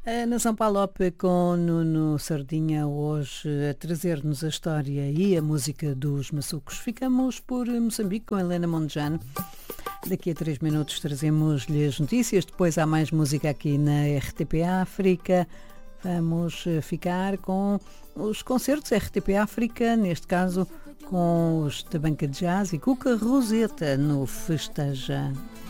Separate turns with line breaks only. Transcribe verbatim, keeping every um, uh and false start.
A Nação Palop com Nuno Sardinha hoje a trazer-nos a história e a música dos maçucos. Ficamos por Moçambique com Helena Mondlane. Daqui a três minutos trazemos-lhe as notícias, depois há mais música aqui na R T P África. Vamos ficar com os concertos R T P África, neste caso com os da Banca de Jazz e Cuca Roseta no Festeja.